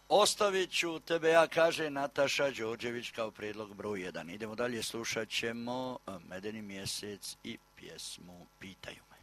Ostavit ću tebe, ja kaže Nataša Đorđević kao prijedlog broj 1. Idemo dalje, slušat ćemo Medeni mjesec i pjesmu Pitaju me.